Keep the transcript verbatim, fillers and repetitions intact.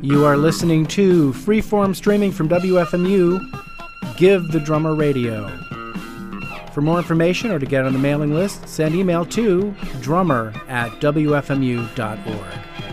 You are listening to freeform streaming from W F M U, Give the Drummer Radio. For more information or to get on the mailing list, send email to drummer at w f m u dot org.